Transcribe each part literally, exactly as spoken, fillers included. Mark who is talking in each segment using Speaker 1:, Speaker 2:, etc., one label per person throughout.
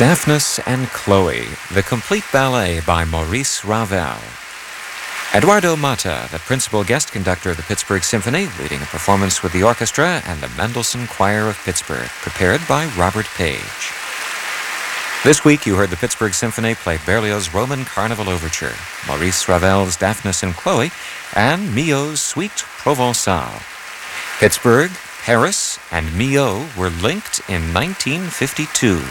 Speaker 1: Daphnis and Chloe, the complete ballet by Maurice Ravel. Eduardo Mata, the principal guest conductor of the Pittsburgh Symphony, leading a performance with the orchestra and the Mendelssohn Choir of Pittsburgh, prepared by Robert Page. This week you heard the Pittsburgh Symphony play Berlioz's Roman Carnival Overture, Maurice Ravel's Daphnis and Chloe, and Milhaud's Suite Provençale. Pittsburgh, Paris, and Milhaud were linked in nineteen fifty-two.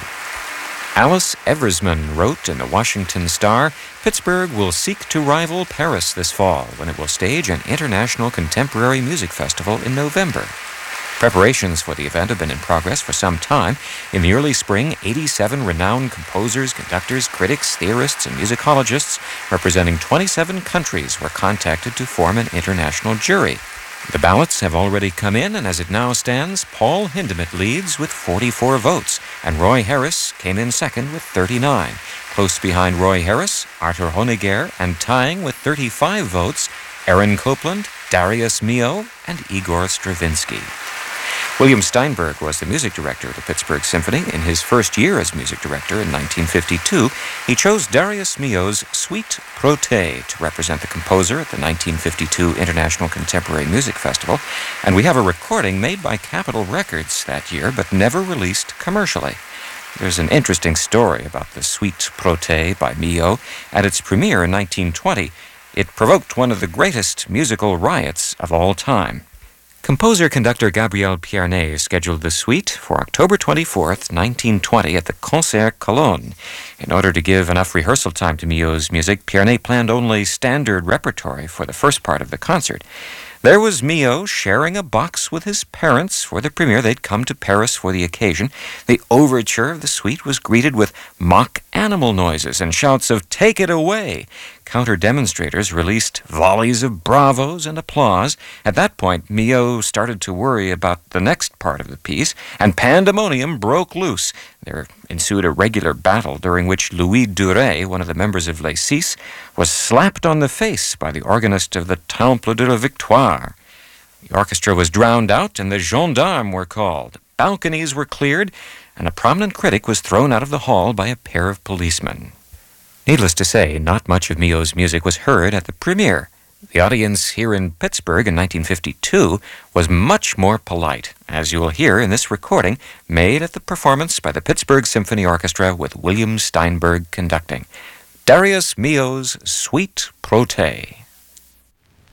Speaker 1: Alice Eversman wrote in the Washington Star, Pittsburgh will seek to rival Paris this fall when it will stage an international contemporary music festival in November. Preparations for the event have been in progress for some time. In the early spring, eighty-seven renowned composers, conductors, critics, theorists, and musicologists representing twenty-seven countries were contacted to form an international jury. The ballots have already come in, and as it now stands, Paul Hindemith leads with forty-four votes, and Roy Harris came in second with thirty-nine. Close behind Roy Harris, Arthur Honegger, and tying with thirty-five votes, Aaron Copland, Darius Milhaud, and Igor Stravinsky. William Steinberg was the music director of the Pittsburgh Symphony. In his first year as music director in nineteen fifty-two, he chose Darius Milhaud's Suite Protée to represent the composer at the nineteen fifty-two International Contemporary Music Festival, and we have a recording made by Capitol Records that year, but never released commercially. There's an interesting story about the Suite Protée by Milhaud. At its premiere in nineteen twenty, it provoked one of the greatest musical riots of all time. Composer-conductor Gabriel Pierné scheduled the suite for October twenty-fourth, nineteen twenty at the Concert Cologne. In order to give enough rehearsal time to Milhaud's music, Pierné planned only standard repertory for the first part of the concert. There was Milhaud sharing a box with his parents for the premiere. They'd come to Paris for the occasion. The overture of the suite was greeted with mock animal noises and shouts of "Take it away!" Counter-demonstrators released volleys of bravos and applause. At that point, Milhaud started to worry about the next part of the piece, and pandemonium broke loose. There ensued a regular battle during which Louis Duret, one of the members of Les Six, was slapped on the face by the organist of the Temple de la Victoire. The orchestra was drowned out, and the gendarmes were called. Balconies were cleared, and a prominent critic was thrown out of the hall by a pair of policemen. Needless to say, not much of Milhaud's music was heard at the premiere. The audience here in Pittsburgh in nineteen fifty-two was much more polite, as you will hear in this recording made at the performance by the Pittsburgh Symphony Orchestra with William Steinberg conducting. Darius Milhaud's Suite Protée.